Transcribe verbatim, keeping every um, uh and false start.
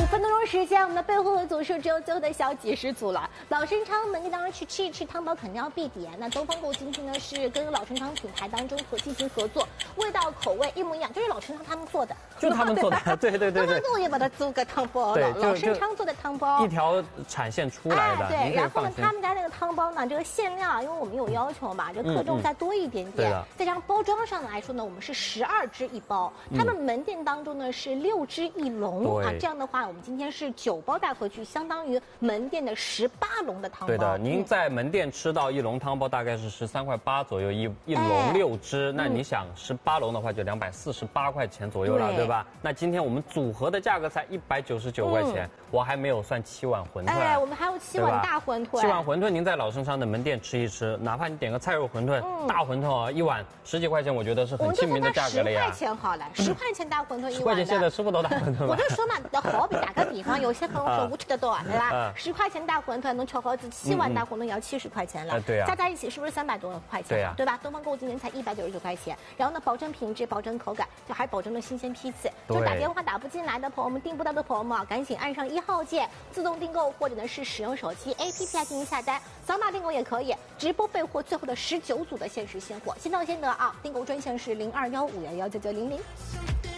分多钟时间，我们的备货组数只有最后的小几十组了。老生昌门店当然去吃一吃汤包肯定要必点。那东方购今天呢是跟老生昌品牌当中和进行合作，味道口味一模一样，就是老生昌他们做的， 就他们做的，对对对对。 东方购也把它做个汤包了，老生昌做的汤包， 一条产线出来的。 哎、对，然后呢，他们家那个汤包呢，这个馅料，因为我们有要求嘛，这克重再多一点点。嗯嗯、再加上包装上来说呢，我们是十二只一包，嗯、他们门店当中呢是六只一笼啊，这样的话，我们今天是九包带回去，相当于门店的十八笼的汤包。 对的，您在门店吃到一笼汤包大概是十三块八左右，一一笼六只，哎、那你想十八笼的话就两百四十八块钱左右了， 对, 对吧？那今天我们组合的价格才一百九十九块钱，嗯、我还没有算七碗馄饨。 哎，我们还有七碗大馄饨。 七碗馄饨您在老生昌的门店吃一吃，哪怕你点个菜肉馄饨，嗯、大馄饨哦，一碗十几块钱，我觉得是很亲民的价格了呀。 十块钱好了，十块钱大馄饨一碗。 十块钱现在吃不到大馄饨。 我就说嘛，好比打个比方，有些朋友说我吃得到，对吧？十块钱大馄饨能吃好子，七碗大馄饨也要七十块钱了。 对呀， 加在一起是不是三百多块钱？ 对呀， 对吧？东方购今年才一百九十九块钱，然后呢，保证品质，保证口感，就还保证了新鲜批次。就打电话打不进来的朋友们，订不到的朋友们，赶紧按上一号键，自动订购，或者呢是使用手机 A P P 来进行下单，扫码订购也可以。直播备货最后的十九组的限时现货，先到先得啊！订购专线是零二幺五幺幺九九零零。